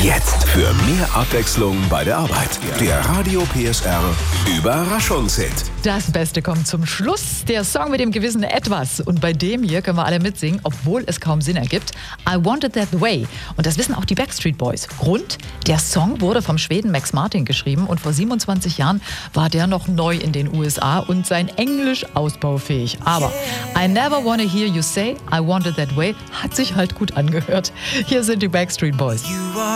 Jetzt für mehr Abwechslung bei der Arbeit. Der Radio PSR Überraschungshit. Das Beste kommt zum Schluss. Der Song mit dem gewissen Etwas. Und bei dem hier können wir alle mitsingen, obwohl es kaum Sinn ergibt. I Want It That Way. Und das wissen auch die Backstreet Boys. Grund? Der Song wurde vom Schweden Max Martin geschrieben und vor 27 Jahren war der noch neu in den USA und sein Englisch ausbaufähig. Aber I Never Wanna Hear You Say I Want It That Way hat sich halt gut angehört. Hier sind die Backstreet Boys.